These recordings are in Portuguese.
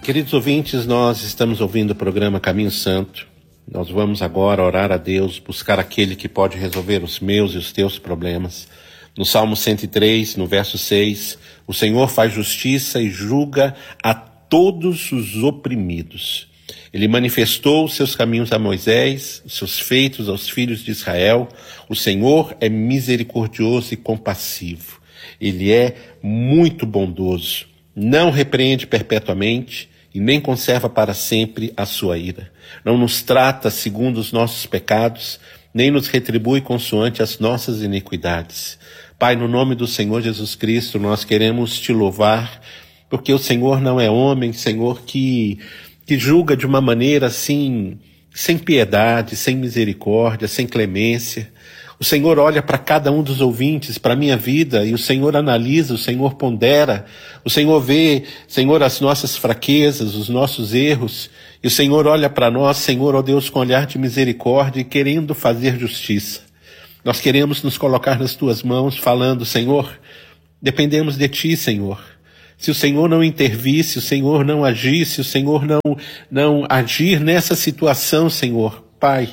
Queridos ouvintes, nós estamos ouvindo o programa Caminho Santo. Nós vamos agora orar a Deus, buscar aquele que pode resolver os meus e os teus problemas. No Salmo 103, no verso 6, o Senhor faz justiça e julga a todos os oprimidos. Ele manifestou os seus caminhos a Moisés, os seus feitos aos filhos de Israel. O Senhor é misericordioso e compassivo. Ele é muito bondoso. Não repreende perpetuamente e nem conserva para sempre a sua ira. Não nos trata segundo os nossos pecados, nem nos retribui consoante as nossas iniquidades. Pai, no nome do Senhor Jesus Cristo, nós queremos te louvar, porque o Senhor não é homem, Senhor, que julga de uma maneira assim, sem piedade, sem misericórdia, sem clemência. O Senhor olha para cada um dos ouvintes, para a minha vida, e o Senhor analisa, o Senhor pondera, o Senhor vê, Senhor, as nossas fraquezas, os nossos erros, e o Senhor olha para nós, Senhor, ó Deus, com olhar de misericórdia e querendo fazer justiça. Nós queremos nos colocar nas tuas mãos, falando, Senhor, dependemos de ti, Senhor. Se o Senhor não intervir, se o Senhor não agir, se o Senhor não agir nessa situação, Senhor, Pai,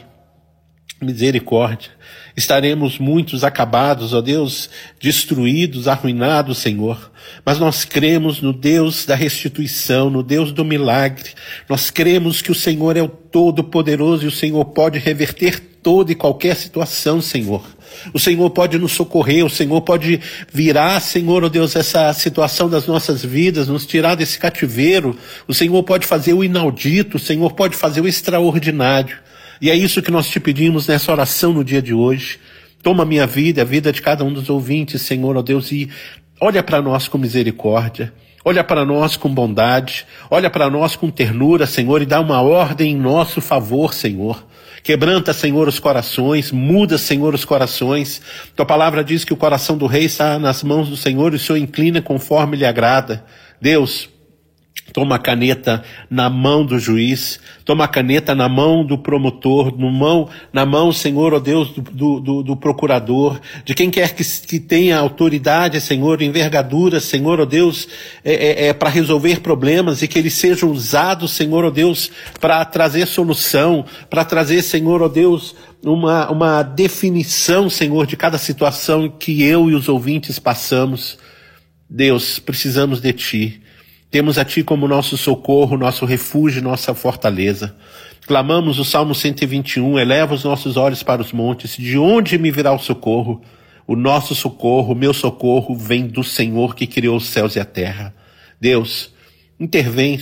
misericórdia. Estaremos muitos acabados, ó Deus, destruídos, arruinados, Senhor. Mas nós cremos no Deus da restituição, no Deus do milagre. Nós cremos que o Senhor é o Todo-Poderoso e o Senhor pode reverter toda e qualquer situação, Senhor. O Senhor pode nos socorrer, o Senhor pode virar, Senhor, ó Deus, essa situação das nossas vidas, nos tirar desse cativeiro. O Senhor pode fazer o inaudito, o Senhor pode fazer o extraordinário. E é isso que nós te pedimos nessa oração no dia de hoje. Toma a minha vida, a vida de cada um dos ouvintes, Senhor, ó Deus, e olha para nós com misericórdia, olha para nós com bondade, olha para nós com ternura, Senhor, e dá uma ordem em nosso favor, Senhor. Quebranta, Senhor, os corações, muda, Senhor, os corações. Tua palavra diz que o coração do rei está nas mãos do Senhor e o Senhor inclina conforme lhe agrada. Deus, toma a caneta na mão do juiz, toma a caneta na mão do promotor, na mão, Senhor, ó Deus, do procurador, de quem quer que tenha autoridade, Senhor, envergadura, Senhor, ó Deus, para resolver problemas e que eles sejam usados, Senhor, ó Deus, para trazer solução, para trazer, Senhor, ó Deus, uma definição, Senhor, de cada situação que eu e os ouvintes passamos. Deus, precisamos de Ti. Temos a Ti como nosso socorro, nosso refúgio, nossa fortaleza. Clamamos o Salmo 121, eleva os nossos olhos para os montes, de onde me virá o socorro? O nosso socorro, o meu socorro, vem do Senhor que criou os céus e a terra. Deus, intervém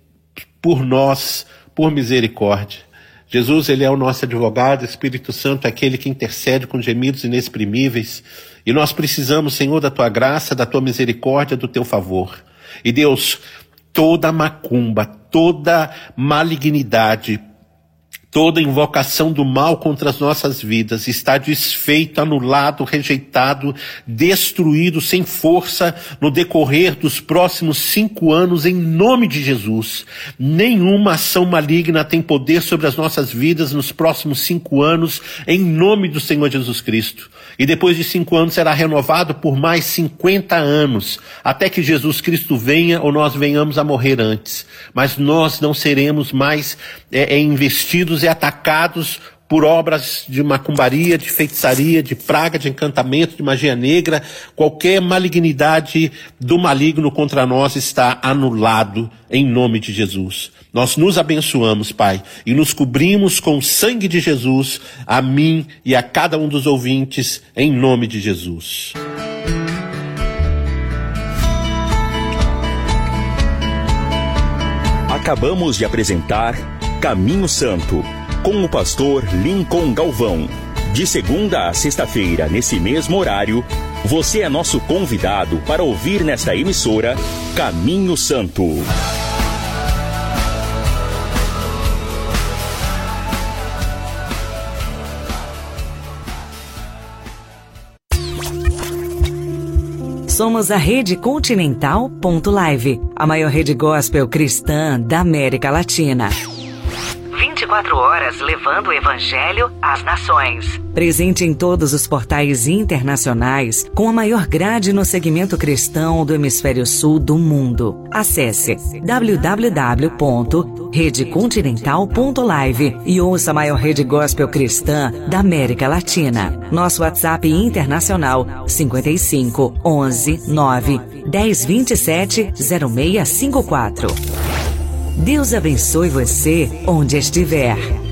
por nós, por misericórdia. Jesus, Ele é o nosso advogado, Espírito Santo é aquele que intercede com gemidos inexprimíveis. E nós precisamos, Senhor, da Tua graça, da Tua misericórdia, do Teu favor. E Deus, toda macumba, toda malignidade, toda invocação do mal contra as nossas vidas está desfeito, anulado, rejeitado, destruído sem força no decorrer dos próximos 5 anos, em nome de Jesus. Nenhuma ação maligna tem poder sobre as nossas vidas nos próximos 5 anos, em nome do Senhor Jesus Cristo. E depois de 5 anos será renovado por mais 50 anos, até que Jesus Cristo venha ou nós venhamos a morrer antes. Mas nós não seremos mais investidos e atacados por obras de macumbaria, de feitiçaria, de praga, de encantamento, de magia negra. Qualquer malignidade do maligno contra nós está anulado em nome de Jesus. Nós nos abençoamos, Pai, e nos cobrimos com o sangue de Jesus, a mim e a cada um dos ouvintes, em nome de Jesus. Acabamos de apresentar Caminho Santo, com o pastor Lincoln Galvão. De segunda a sexta-feira, nesse mesmo horário, você é nosso convidado para ouvir nesta emissora Caminho Santo. Somos a Rede Continental.live, a maior rede gospel cristã da América Latina. 24 24 horas levando o Evangelho às nações. Presente em todos os portais internacionais, com a maior grade no segmento cristão do hemisfério sul do mundo. Acesse www.redecontinental.live e ouça a maior rede gospel cristã da América Latina. Nosso WhatsApp internacional 55 11 9 10 27 0654. Deus abençoe você onde estiver.